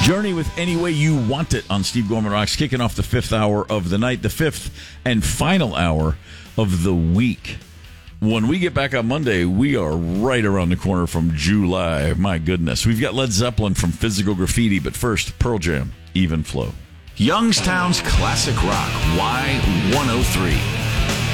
Journey with Any Way You Want It on Steve Gorman Rocks, kicking off the fifth hour of the night, the fifth and final hour of the week. When we get back on Monday, we are right around the corner from July. My goodness. We've got Led Zeppelin from Physical Graffiti, but first, Pearl Jam, Even Flow. Youngstown's Classic Rock, Y103.